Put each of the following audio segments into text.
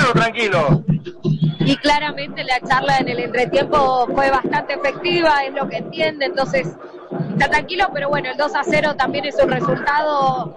demasiado tranquilo. Y claramente la charla en el entretiempo fue bastante efectiva, es lo que entiende, entonces está tranquilo, pero bueno, el 2-0 también es un resultado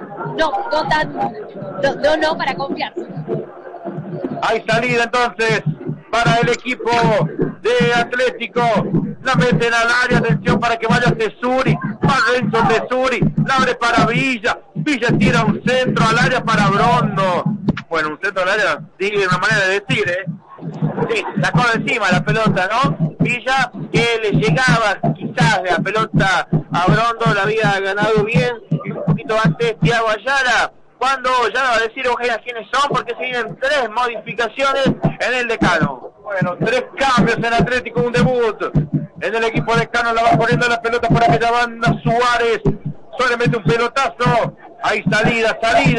no para confiarse. Hay salida entonces para el equipo de Atlético. La meten al área, atención para que vaya Tesuri. Va Renzo Tesuri, la abre para Villa. Villa tira un centro al área para Brondo. Bueno, un centro al área, sigue una manera de decir, Sí, sacó de encima la pelota, ¿no? Villa, que le llegaba quizás la pelota a Brondo, la había ganado bien. Y un poquito antes Thiago Ayala, cuando ya va a decir Eugenia quiénes son, porque se vienen 3 modificaciones en el Decano. Bueno, 3 cambios en Atlético, un debut. En el equipo Decano la va poniendo la pelota por aquella banda Suárez. Suárez mete un pelotazo. Hay salida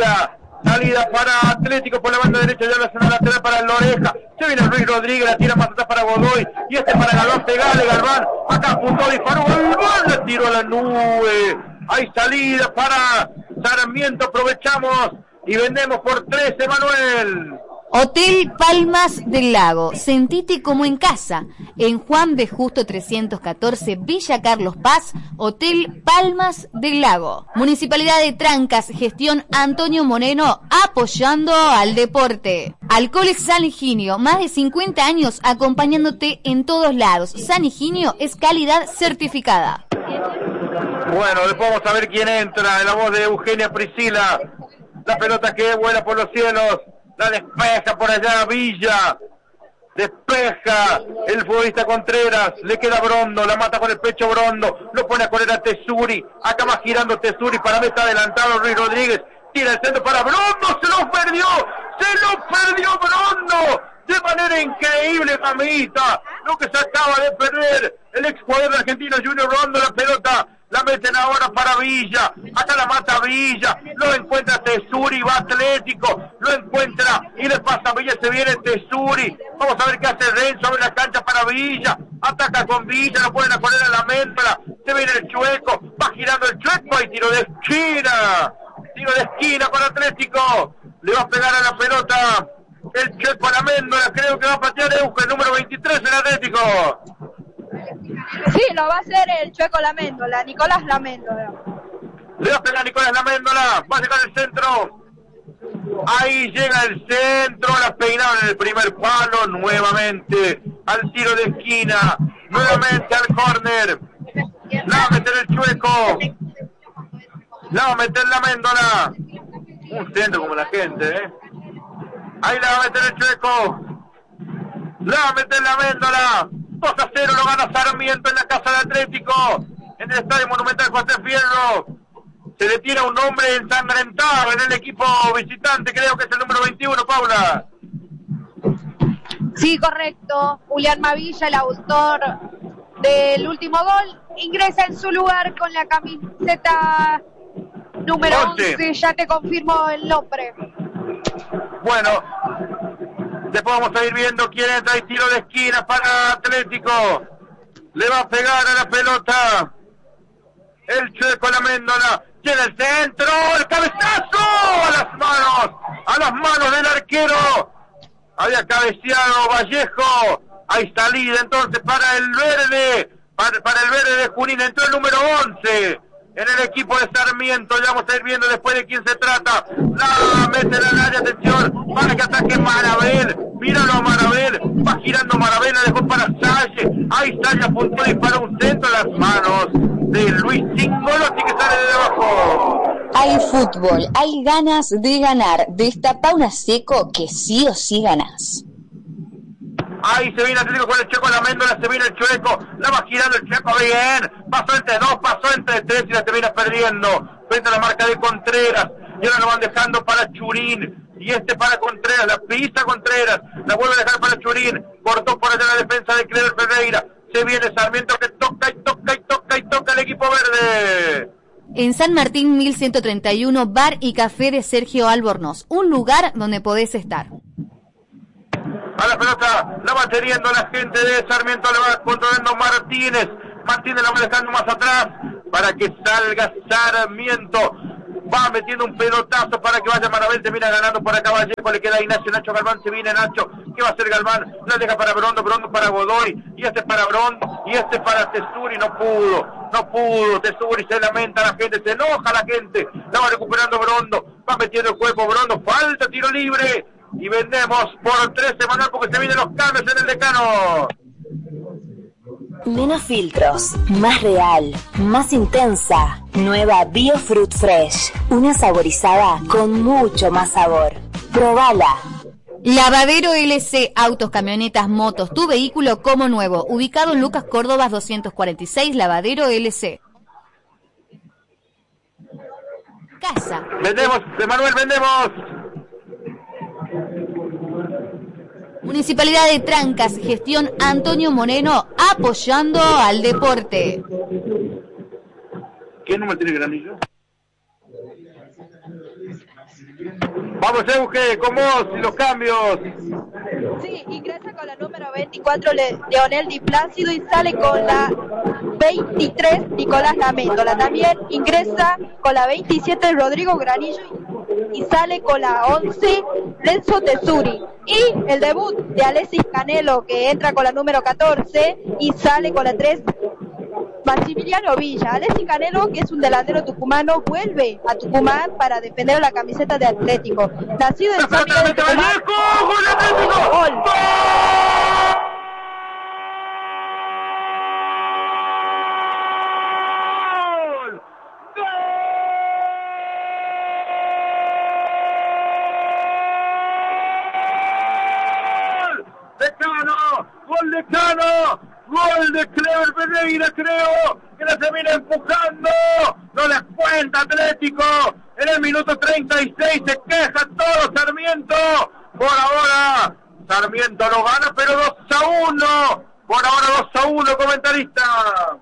para Atlético por la banda derecha, ya la zona lateral para Loreja. Se viene Luis Rodríguez, la tira más atrás para Godoy. Y para Galván, pegale Galván. Acá apuntó, disparó, Galván la tiró a la nube. Hay salida para Sarmiento, aprovechamos y vendemos por 13, Manuel. Hotel Palmas del Lago, sentite como en casa, en Juan B. Justo 314, Villa Carlos Paz, Hotel Palmas del Lago. Municipalidad de Trancas, gestión Antonio Moreno, apoyando al deporte. Alcoholes San Higinio, más de 50 años acompañándote en todos lados. San Higinio es calidad certificada. Bueno, después vamos a ver quién entra, en la voz de Eugenia Priscila. La pelota que vuela por los cielos. La despeja por allá Villa. Despeja el futbolista Contreras. Le queda Brondo. La mata con el pecho Brondo. Lo pone a correr a Tesuri. Acá va girando Tesuri. Para mí está adelantado Luis Rodríguez. Tira el centro para Brondo. Se lo perdió. Brondo. De manera increíble, mamita. Lo que se acaba de perder el ex jugador argentino Junior Brondo. La pelota la meten ahora para Villa. Acá la mata Villa. Lo encuentra Tesuri. Va Atlético. Lo encuentra y le pasa a Villa. Se viene Tesuri. Vamos a ver qué hace Renzo. Abre la cancha para Villa. Ataca con Villa. Lo pueden a poner a la Méndola. Se viene el Chueco. Va girando el Chueco. Y tiro de esquina. Tiro de esquina para Atlético. Le va a pegar a la pelota el Chueco a la Méndola. Creo que va a patear el número 23 en Atlético. Sí, lo va a hacer el Chueco Laméndola, Nicolás Laméndola. Le va a pegar Nicolás Laméndola, va a llegar el centro. Ahí llega el centro, la peinaron en el primer palo, nuevamente al tiro de esquina, nuevamente al córner. La va a meter el Chueco. La va a meter Laméndola. Un centro como la gente, Ahí la va a meter el Chueco. La va a meter Laméndola. 2-0 lo gana Sarmiento en la casa de Atlético, en el Estadio Monumental José Fierro. Se le tira un hombre ensangrentado en el equipo visitante, creo que es el número 21, Paula. Sí, correcto. Julián Mavilla, el autor del último gol, ingresa en su lugar con la camiseta número 11. Ya te confirmo el nombre. Bueno, después vamos a ir viendo quién entra y tiro de esquina para Atlético. Le va a pegar a la pelota el Chueco Laméndola. Tiene el centro, el cabezazo a las manos del arquero. Había cabeceado Vallejo. Hay salida entonces para el verde, para el verde de Junín. Entró el número 11 en el equipo de Sarmiento. Ya vamos a ir viendo después de quién se trata. La mete en el área, atención, para que ataque Marabel. Míralo a Marabel, va girando Marabel, la dejó para Salle. Ahí Salle apuntó y disparó un centro a las manos de Luis Cingolotti, que sale de debajo. Hay fútbol, hay ganas de ganar. Destapa una seco que sí o sí ganás. Ahí se viene Atlético con el Chueco Laméndola, se viene el Chueco, la va girando el Chueco bien, pasó entre 2, pasó entre 3 y la termina perdiendo, frente a la marca de Contreras, y ahora lo van dejando para Churín, y para Contreras, la pisa Contreras, la vuelve a dejar para Churín, cortó por allá la defensa de Clever Ferreira, se viene Sarmiento que toca el equipo verde. En San Martín 1131, bar y café de Sergio Albornoz, un lugar donde podés estar. A la pelota la va teniendo la gente de Sarmiento, le va controlando Martínez la va dejando más atrás para que salga Sarmiento. va metiendo un pelotazo para que vaya Marabel, termina ganando por acá Vallejo, le queda Ignacio, Nacho Galván, se viene Nacho, ¿qué va a hacer Galván? La deja para Brondo, Brondo para Godoy, y este para Brondo, y este para Tesuri, no pudo, Tesuri se lamenta, la gente se enoja, la gente, la va recuperando Brondo, va metiendo el cuerpo Brondo, falta tiro libre, y vendemos por 13 Manuel porque se vienen los cambios en el Decano. Menos filtros, más real, más intensa. Nueva Biofruit Fresh. Una saborizada con mucho más sabor. Probala. Lavadero LC, autos, camionetas, motos, tu vehículo como nuevo. Ubicado en Lucas Córdoba 246, Lavadero LC. Casa. Vendemos, de Manuel, vendemos. Municipalidad de Trancas, gestión Antonio Moreno, apoyando al deporte. ¿Qué número tiene Granillo? Vamos, Euge, con vos y los cambios. Sí, ingresa con la número 24 Leonel Di Plácido y sale con la 23 Nicolás Laméndola. También ingresa con la 27 Rodrigo Granillo y sale con la 11 Renzo Tesuri. Y el debut de Alexis Canelo, que entra con la número 14 y sale con la 3 Maximiliano Villa. Alexis Canelo, que es un delantero tucumano, vuelve a Tucumán para defender la camiseta de Atlético. Nacido en San Miguel de Tucumán. ¡Gol Atlético! ¡Gol! Decano, gol de Clever Pereira, creo que la termina empujando, no les cuenta Atlético, en el minuto 36 se queja todo Sarmiento, por ahora Sarmiento lo gana, pero 2-1, por ahora 2-1, comentarista.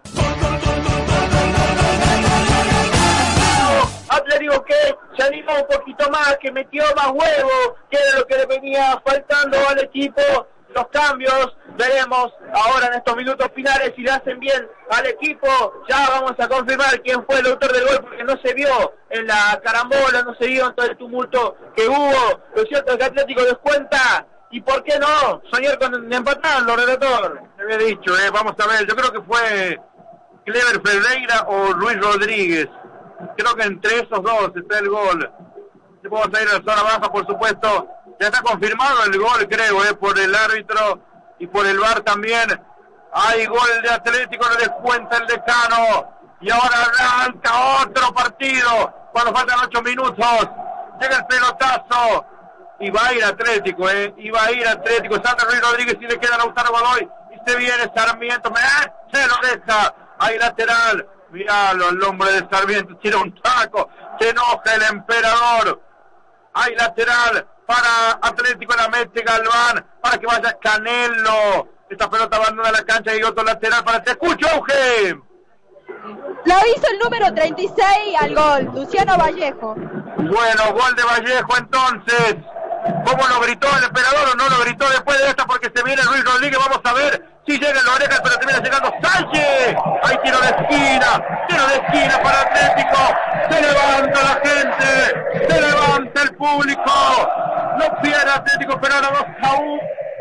Atlético que se animó un poquito más, que metió más huevo, que era lo que le venía faltando al equipo. Los cambios, veremos ahora en estos minutos finales si le hacen bien al equipo. Ya vamos a confirmar quién fue el autor del gol, porque no se vio en la carambola, no se vio en todo el tumulto que hubo. Lo cierto es que Atlético descuenta, y por qué no soñar con empatarlo, relator. Me había dicho, vamos a ver, yo creo que fue Clever Pereira o Luis Rodríguez. Creo que entre esos dos está el gol. Vamos a ir a la zona baja, por supuesto. Ya está confirmado el gol, creo, por el árbitro y por el VAR también. Hay gol de Atlético, le descuenta el Decano. Y ahora arranca otro partido. Cuando faltan 8 minutos, llega el pelotazo. Y va a ir Atlético, y va a ir Atlético. Sandra Luis Rodríguez y le queda Lautaro Godoy. Y se viene Sarmiento, se lo deja. Hay lateral. Míralo, el hombre de Sarmiento tira un taco. Se enoja el emperador. Hay lateral para Atlético, la mete Galván, para que vaya Canelo. Esta pelota abandona la cancha y otro lateral para Te Escucho, Auge. Lo hizo el número 36 al gol, Luciano Vallejo. Bueno, gol de Vallejo entonces. ¿Cómo lo gritó el emperador o no lo gritó después de esta? Porque se viene Luis Rodríguez, vamos a ver si llega en la oreja, pero termina llegando Sánchez. Hay tiro de esquina para Atlético. Se levanta la gente, se levanta el público. No pierde Atlético, pero ahora 2-1.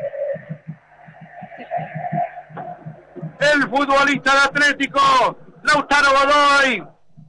El futbolista de Atlético, Lautaro Godoy.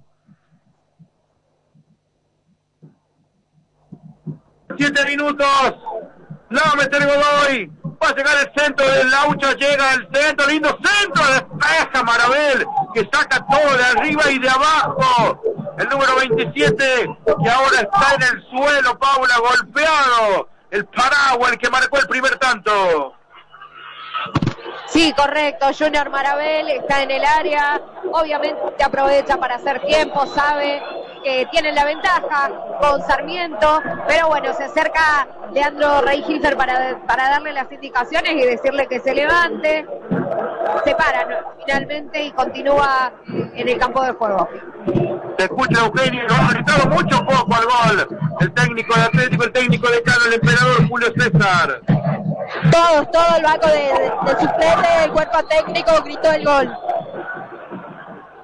Siete minutos. La va a meter Godoy. Va a llegar el centro del Laucho. Llega el centro. Lindo centro. Despeja Marabel. Que saca todo de arriba y de abajo. El número 27. Que ahora está en el suelo. Paula golpeado. El Paraguay, el que marcó el primer tanto. Sí, correcto. Junior Marabel está en el área. Obviamente aprovecha para hacer tiempo. Sabe que tienen la ventaja con Sarmiento, pero bueno, se acerca Leandro Reihilfer para darle las indicaciones y decirle que se levante. Se paran finalmente y continúa en el campo de juego. Se escucha Eugenio, lo ha gritado mucho poco al gol. El técnico de Atlético, el técnico de Cano, el emperador Julio César. Todo el banco de suplente, el cuerpo técnico gritó el gol.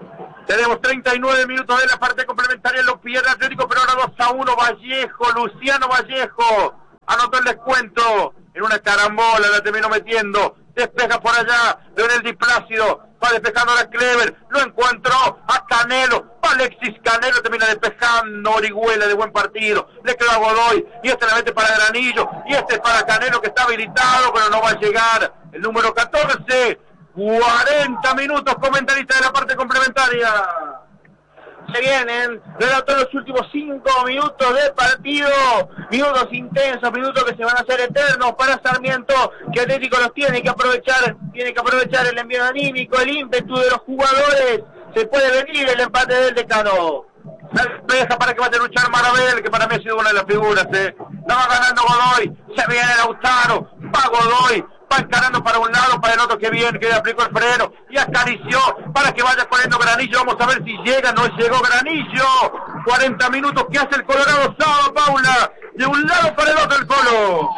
Tenemos 39 minutos de la parte complementaria, lo pierde Atlético, pero ahora 2-1 Vallejo, Luciano Vallejo anotó el descuento en una carambola, la terminó metiendo, despeja por allá, Leonel Di Plácido, va despejando a Clever, lo encontró a Canelo, Alexis Canelo termina despejando, Orihuela de buen partido, le quedó a Godoy, y este la mete para Granillo, y este es para Canelo que está habilitado, pero no va a llegar, el número 14, 40 minutos, comentarista de la parte complementaria. Se vienen, relató los últimos 5 minutos de partido, minutos intensos, minutos que se van a hacer eternos para Sarmiento, que Atlético los tiene que aprovechar el envío anímico, el ímpetu de los jugadores, se puede venir el empate del Decano. Deja para que vaya a luchar Marabel, que para mí ha sido una de las figuras, la va ganando Godoy, se viene Lautaro, va Godoy, va encarando para un lado, para el otro, que bien, que le aplicó el freno y acarició para que vaya corriendo Granillo. Vamos a ver si llega, no llegó Granillo. 40 minutos que hace el Colorado Saba, Paula, de un lado para el otro el Colo.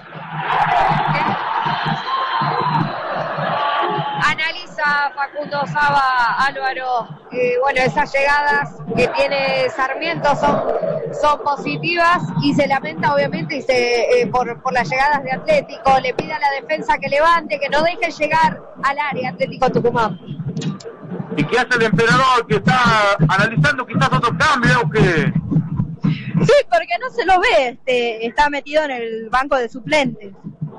Analiza Facundo Saba, Álvaro, bueno, esas llegadas que tiene Sarmiento son positivas y se lamenta obviamente por las llegadas de Atlético, le pide a la defensa que levante, que no deje llegar al área Atlético Tucumán. ¿Y qué hace el emperador que está analizando quizás otro cambio o qué? Sí, porque no se lo ve, está metido en el banco de suplentes.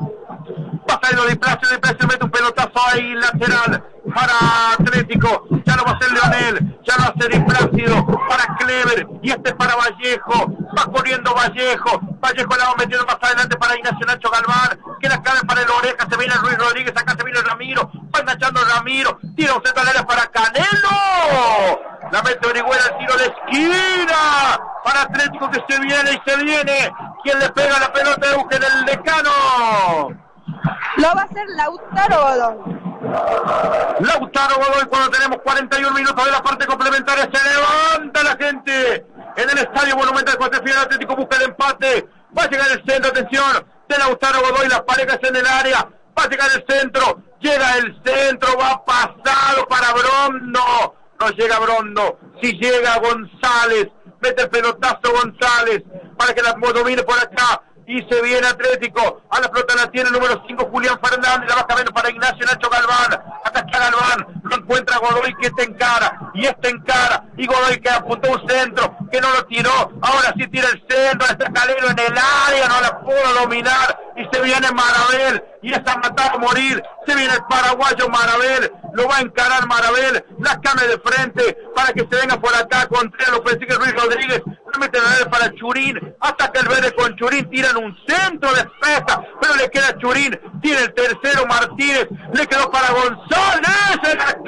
Va saliendo Di Plácido mete un pelotazo ahí lateral para Atlético, ya lo va a hacer Leonel, ya lo hace Di Plácido para Clever, y este para Vallejo, va corriendo Vallejo la va metiendo más adelante para Ignacio Nacho Galván, que la cabe para el Oreja, se viene Luis Rodríguez, acá se viene Ramiro, va enganchando Ramiro, tira un centro al área para Canelo, la mete Orihuela, el tiro de esquina para Atlético que se viene, quien le pega la pelota de Eugen el Decano. Lo va a hacer Lautaro Godoy. Lautaro Godoy, cuando tenemos 41 minutos de la parte complementaria, se levanta la gente en el Estadio Monumental. Cuando se fiel Atlético busca el empate, va a llegar el centro, atención, de Lautaro Godoy, las parejas en el área, va a llegar el centro, llega el centro, va pasado para Brondo, no llega Brondo, si llega González, mete el pelotazo González, para que la domine por acá, y se viene Atlético, a la pelota la tiene el número 5 Julián Fernández, la va cambiando para Ignacio Nacho Galván, acá está Galván, lo encuentra Godoy que encara, y Godoy que apuntó un centro, que no lo tiró, ahora sí tira el centro, está Calero en el área, no la pudo dominar, y se viene Marabel, y es a matar o morir, se viene el paraguayo Marabel, lo va a encarar Marabel, la cambia de frente, para que se venga por acá, contra lo persigue Luis Rodríguez, lo mete para Churín, ataca el verde con Churín, tiran un centro, despeja, pero le queda Churín, tiene el tercero Martínez, le quedó para González,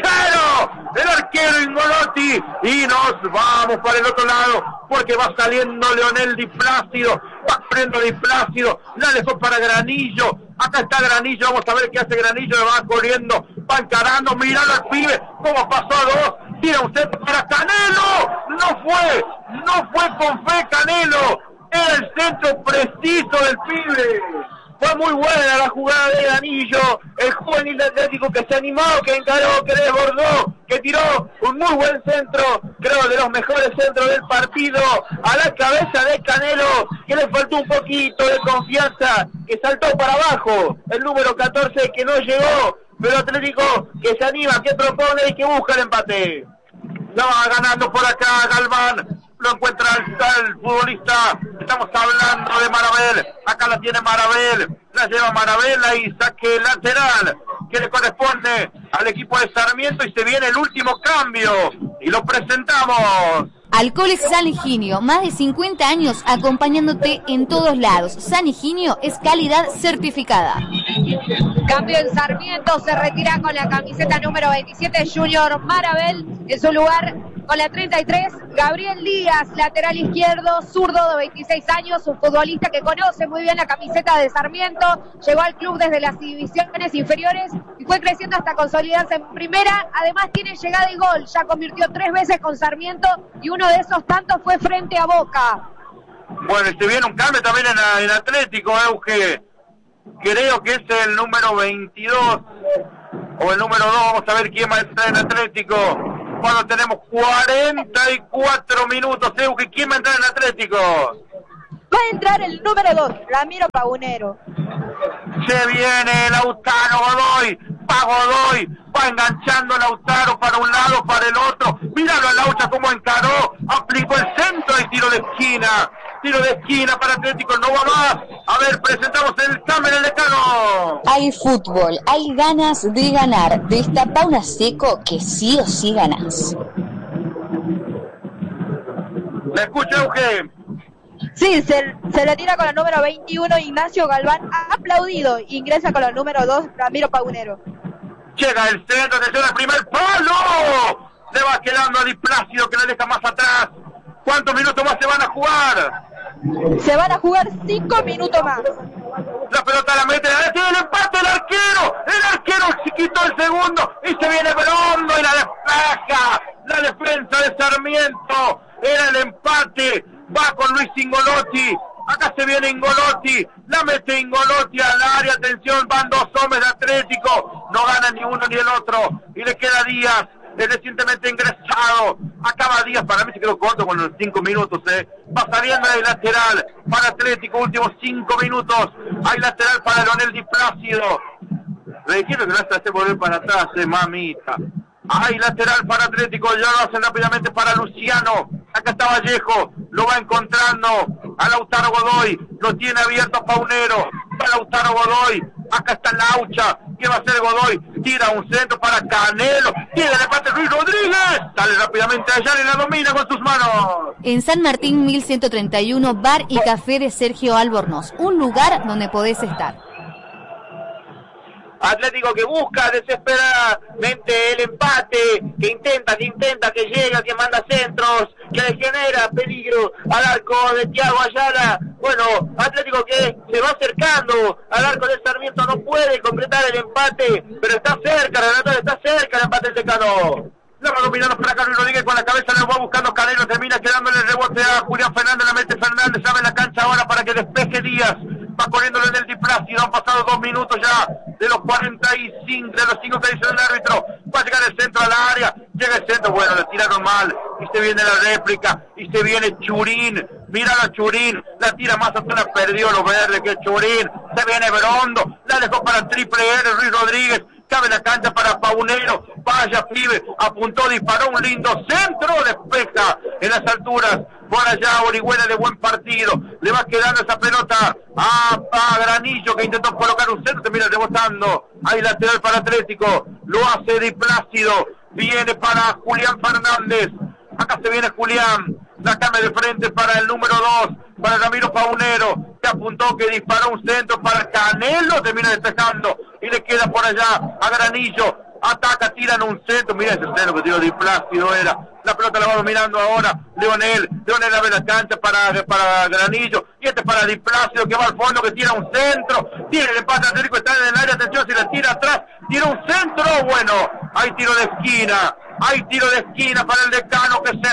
el arquero Ingolotti, y nos vamos para el otro lado, porque va saliendo Leonel Di Plácido, va corriendo Di Plácido, la dejó para Granillo, acá está Granillo, vamos a ver qué hace Granillo, le va corriendo, va encarando, mirando al pibe, cómo pasó a dos, tira un centro para Canelo, no fue con fe Canelo, era el centro preciso del pibe. Fue muy buena la jugada de Granillo, el juvenil de Atlético que se animó, que encaró, que desbordó, que tiró un muy buen centro, creo de los mejores centros del partido, a la cabeza de Canelo, que le faltó un poquito de confianza, que saltó para abajo, el número 14 que no llegó, pero Atlético que se anima, que propone y que busca el empate. La va ganando por acá Galván, lo encuentra el futbolista, estamos hablando de Marabel, acá la tiene Marabel, la lleva Marabel, ahí saque lateral, que le corresponde al equipo de Sarmiento, y se viene el último cambio, y lo presentamos. Alcoholes San Higinio, más de 50 años acompañándote en todos lados. San Higinio es calidad certificada. Cambio en Sarmiento, se retira con la camiseta número 27 Junior Marabel, en su lugar con la 33 Gabriel Díaz, lateral izquierdo, zurdo de 26 años, un futbolista que conoce muy bien la camiseta de Sarmiento, llegó al club desde las divisiones inferiores y fue creciendo hasta consolidarse en primera, además tiene llegada y gol, ya convirtió 3 veces con Sarmiento y uno de esos tantos fue frente a Boca. Bueno, y se viene un cambio también en Atlético, Euge. Creo que es el número 22 o el número 2, vamos a ver quién va a entrar en Atlético. cuando tenemos 44 minutos. ¿Quién va a entrar en Atlético? Va a entrar el número 2, Ramiro Paunero. Se viene Lautaro Godoy, va enganchando Lautaro para un lado, para el otro. Míralo a Laucha cómo encaró, aplicó el centro y tiro de esquina para Atlético, no va más. A ver, presentamos el cambio en el Decano. Hay fútbol, hay ganas de ganar. Destapa una seco que sí o sí ganás. ¿Me escucha, Euge? Sí, se retira con la número 21 Ignacio Galván, aplaudido. Ingresa con la número 2 Ramiro Paunero. Llega el centro, atención al primer palo. Le va quedando a Di Plácido que le deja más atrás. ¿Cuántos minutos más se van a jugar? Se van a jugar 5 minutos más. La pelota la mete, tiene el empate el arquero se quitó el segundo y se viene Brondo y la despeja. La defensa de Sarmiento, era el empate, va con Luis Ingolotti. Acá se viene Ingolotti, la mete Ingolotti al área, atención, van dos hombres de Atlético, no gana ni uno ni el otro, y le queda Díaz, es recientemente ingresado, acaba Díaz, para mí se quedó corto con los 5 minutos, va saliendo el lateral para Atlético, últimos 5 minutos, hay lateral para Leonel Di Plácido, le dijeron que no se hace volver para atrás, mamita. Hay lateral para Atlético, ya lo hacen rápidamente para Luciano. Acá está Vallejo, lo va encontrando a Lautaro Godoy, lo tiene abierto a Paunero, va Lautaro Godoy, acá está Laucha, ¿qué va a hacer Godoy? Tira un centro para Canelo, tiene el empate Luis Rodríguez, sale rápidamente allá y la domina con sus manos. En San Martín 1131, bar y café de Sergio Albornoz, un lugar donde podés estar. Atlético que busca desesperadamente el empate, que intenta, que llega, que manda centros, que le genera peligro al arco de Thiago Ayala. Bueno, Atlético que se va acercando al arco de Sarmiento, no puede completar el empate, pero está cerca, Renato, está cerca el empate del Decano. La va dominando para acá Luis Rodríguez con la cabeza, le va buscando Canelo, termina quedándole el rebote a Julián Fernández, la mete Fernández, abre la cancha ahora para que despeje Díaz, va corriéndole en el Di Plácido, han pasado 2 minutos ya de los 45, de los 5 que dice el árbitro, va a llegar el centro al área, llega el centro, bueno, le tiraron mal, y se viene la réplica, y se viene Churín, mira a Churín, la tira más atrás, perdió lo verde que Churín, se viene Brondo, la dejó para el triple R, Luis Rodríguez, cabe la cancha para Paunero, vaya pibe, apuntó, disparó un lindo centro, despeja en las alturas, por allá Orihuela de buen partido, le va quedando esa pelota a Granillo que intentó colocar un centro, termina rebotando, hay lateral para Atlético, lo hace Di Plácido, viene para Julián Fernández, acá se viene Julián, la cambia de frente para el número 2, para Ramiro Paunero, que apuntó, que disparó un centro para Canelo, termina despejando, y le queda por allá a Granillo, ataca, tiran un centro, mira ese centro que tiró Di Plácido era, la pelota la va dominando ahora Leonel abre la cancha para Granillo, y este para Di Plácido que va al fondo, que tira un centro, tiene el empate Atlético, está en el área, atención, si le tira atrás, tira un centro, bueno, hay tiro de esquina para el Decano, que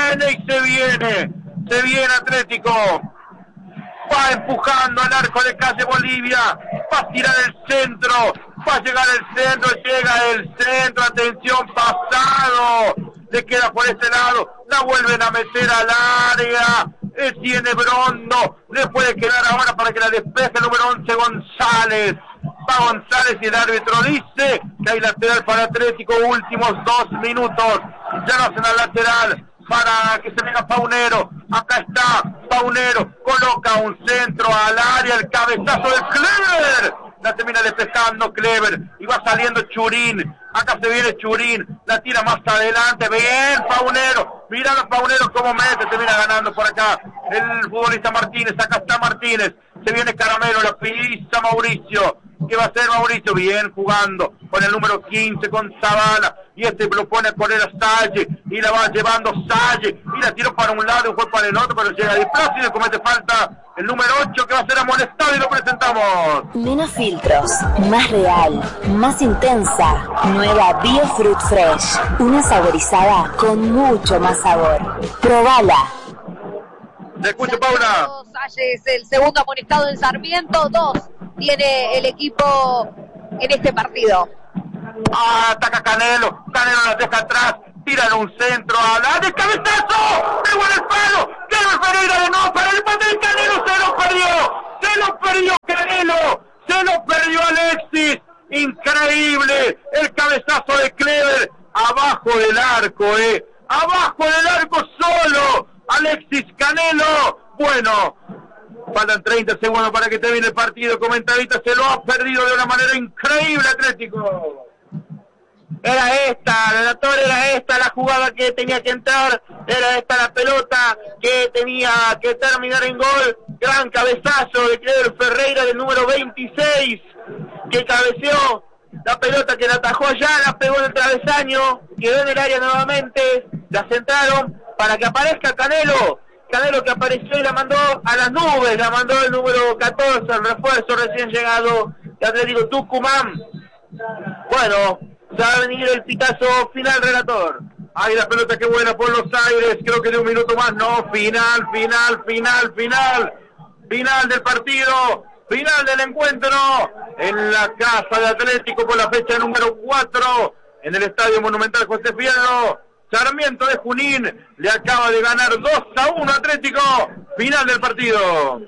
se viene Atlético, va empujando al arco de Calle Bolivia, va a tirar el centro, va a llegar llega el centro, atención, pasado, le queda por este lado, la vuelven a meter al área, tiene Brondo, le puede quedar ahora para que la despeje el número 11 González, va González y el árbitro dice que hay lateral para Atlético, últimos 2 minutos, ya lo hacen al lateral, para que se venga Paunero, acá está Paunero, coloca un centro al área, el cabezazo de Clever, la termina despejando Clever, y va saliendo Churín, acá se viene Churín, la tira más adelante, bien Paunero, mira a Paunero como mete, termina ganando por acá el futbolista Martínez, acá está Martínez, se viene Caramelo, la pisa Mauricio, ¿qué va a hacer Mauricio? Bien jugando con el número 15 con Zavala, y lo pone a correr a Salle, y la va llevando Salle, y la tiró para un lado y fue para el otro, pero llega Di Plácido y comete falta el número 8 que va a ser amonestado, y lo presentamos. Menos filtros, más real, más intensa. Nueva Biofruit Fresh, una saborizada con mucho más sabor. Probala. Te escucho, Paula. Salle es el segundo amonestado en Sarmiento, 2 tiene el equipo en este partido. Ataca Canelo la deja atrás, tiran un centro a la de cabezazo, pegó en el palo, Kevin Ferreira de nuevo para el pase de Canelo, se lo perdió Canelo, se lo perdió Alexis, increíble, el cabezazo de Clever, abajo del arco solo, Alexis Canelo, bueno, faltan 30 segundos para que termine el partido, comentarista, se lo ha perdido de una manera increíble Atlético. Era esta la jugada que tenía que entrar, era esta la pelota que tenía que terminar en gol, gran cabezazo de Clever Ferreira del número 26, que cabeceó la pelota que la atajó allá, la pegó en el travesaño, quedó en el área nuevamente, la centraron para que aparezca Canelo que apareció y la mandó a las nubes, la mandó el número 14, el refuerzo recién llegado de Atlético Tucumán. Bueno, se va a venir el pitazo final, relator. Ay, la pelota que vuela por los aires, creo que de un minuto más, no, final del partido, final del encuentro, en la casa de Atlético por la fecha número 4, en el Estadio Monumental José Fierro. Sarmiento de Junín le acaba de ganar 2-1 Atlético, final del partido.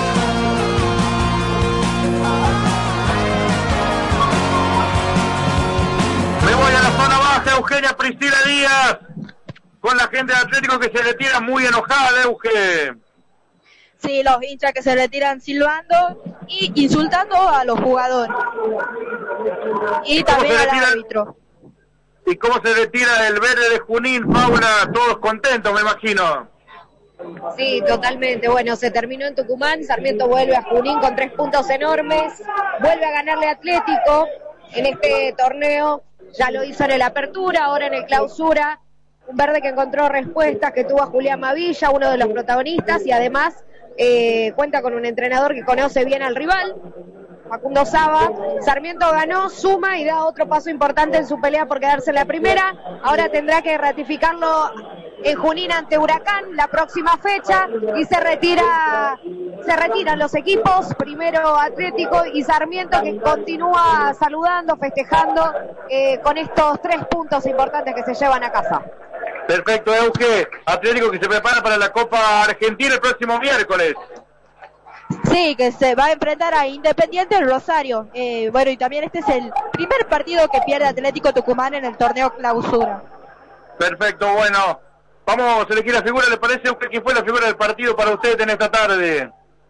Me voy a la zona baja, Eugenia Priscila Díaz, con la gente de Atlético que se le tira muy enojada, Euge. Sí, los hinchas que se retiran silbando y insultando a los jugadores. Y también al árbitro. ¿Y cómo se retira el verde de Junín, Paula? Todos contentos, me imagino. Sí, totalmente. Bueno, se terminó en Tucumán, Sarmiento vuelve a Junín con 3 puntos enormes, vuelve a ganarle a Atlético en este torneo, ya lo hizo en el Apertura, ahora en el Clausura, un verde que encontró respuestas, que tuvo a Julián Mavilla, uno de los protagonistas, y además cuenta con un entrenador que conoce bien al rival, Facundo Saba. Sarmiento ganó, suma y da otro paso importante en su pelea por quedarse en la primera. Ahora tendrá que ratificarlo en Junín ante Huracán la próxima fecha y se retiran los equipos, primero Atlético y Sarmiento, que continúa saludando, festejando con estos 3 puntos importantes que se llevan a casa. Perfecto, Euge. Atlético que se prepara para la Copa Argentina el próximo miércoles. Sí, que se va a enfrentar a Independiente del Rosario. Bueno, y también este es el primer partido que pierde Atlético Tucumán en el torneo Clausura. Perfecto, bueno. Vamos a elegir la figura, ¿le parece a quién fue la figura del partido para ustedes en esta tarde?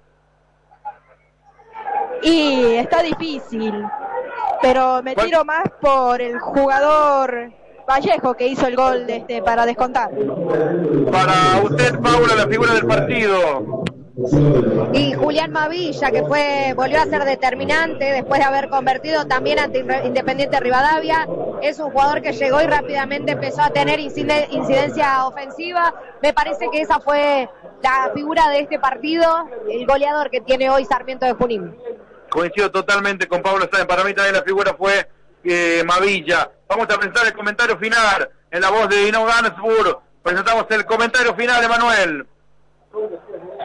Y está difícil, pero me tiro más por el jugador Vallejo, que hizo el gol para descontar. Para usted, Paula, la figura del partido. Y Julián Mavilla, que volvió a ser determinante después de haber convertido también ante Independiente Rivadavia. Es un jugador que llegó y rápidamente empezó a tener incidencia ofensiva. Me parece que esa fue la figura de este partido, el goleador que tiene hoy Sarmiento de Junín. Coincido totalmente con Pablo Sáenz. Para mí también la figura fue Mavilla. Vamos a presentar el comentario final en la voz de Dino Gansburg. Presentamos el comentario final, Emanuel.